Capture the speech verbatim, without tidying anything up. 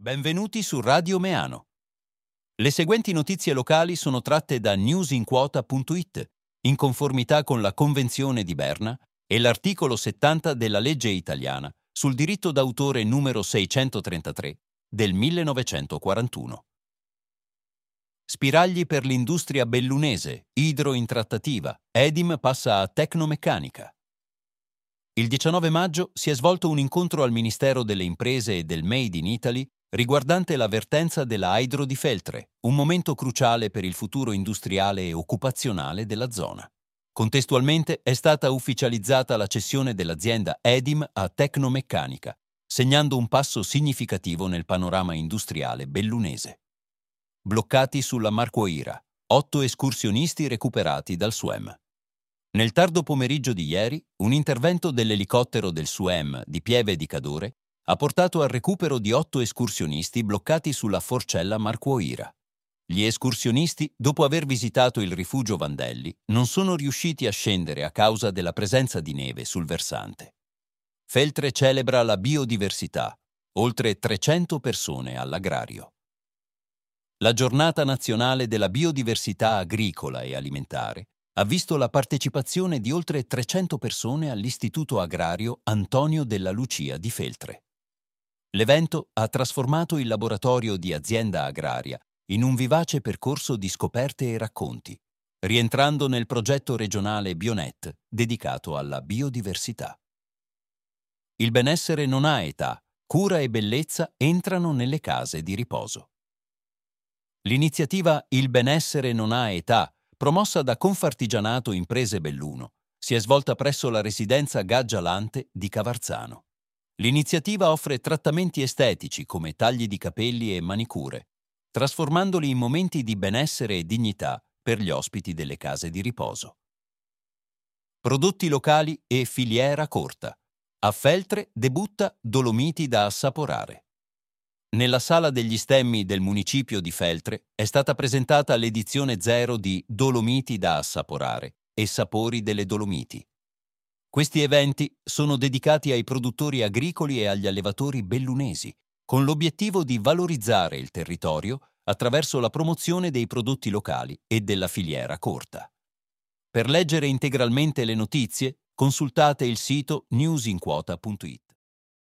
Benvenuti su Radio Meano. Le seguenti notizie locali sono tratte da newsinquota punto it, in conformità con la Convenzione di Berna e l'articolo settanta della legge italiana sul diritto d'autore numero seicentotrentatré del millenovecentoquarantuno. Spiragli per l'industria bellunese, idro in trattativa, Edim passa a Tecnomeccanica. Il diciannove maggio si è svolto un incontro al Ministero delle Imprese e del Made in Italy riguardante la vertenza della Hydro di Feltre, un momento cruciale per il futuro industriale e occupazionale della zona. Contestualmente è stata ufficializzata la cessione dell'azienda Edim a Tecnomeccanica, segnando un passo significativo nel panorama industriale bellunese. Bloccati sulla Marcoira, otto escursionisti recuperati dal SUEM. Nel tardo pomeriggio di ieri, un intervento dell'elicottero del SUEM di Pieve di Cadore ha portato al recupero di otto escursionisti bloccati sulla Forcella Marcoira. Gli escursionisti, dopo aver visitato il rifugio Vandelli, non sono riusciti a scendere a causa della presenza di neve sul versante. Feltre celebra la biodiversità, oltre trecento persone all'agrario. La Giornata Nazionale della Biodiversità Agricola e Alimentare ha visto la partecipazione di oltre trecento persone all'Istituto Agrario Antonio della Lucia di Feltre. L'evento ha trasformato il laboratorio di azienda agraria in un vivace percorso di scoperte e racconti, rientrando nel progetto regionale Bionet dedicato alla biodiversità. Il benessere non ha età, cura e bellezza entrano nelle case di riposo. L'iniziativa Il benessere non ha età, promossa da Confartigianato Imprese Belluno, si è svolta presso la residenza Gaggialante di Cavarzano. L'iniziativa offre trattamenti estetici come tagli di capelli e manicure, trasformandoli in momenti di benessere e dignità per gli ospiti delle case di riposo. Prodotti locali e filiera corta. A Feltre debutta Dolomiti da assaporare. Nella sala degli stemmi del municipio di Feltre è stata presentata l'edizione zero di Dolomiti da assaporare e Sapori delle Dolomiti. Questi eventi sono dedicati ai produttori agricoli e agli allevatori bellunesi, con l'obiettivo di valorizzare il territorio attraverso la promozione dei prodotti locali e della filiera corta. Per leggere integralmente le notizie, consultate il sito newsinquota punto it.